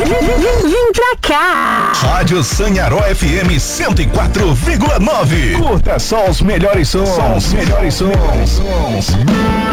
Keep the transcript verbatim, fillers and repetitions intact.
Vem pra cá. Rádio Sanharó F M cento e quatro vírgula nove. Curta só os melhores sons. Só os melhores sons.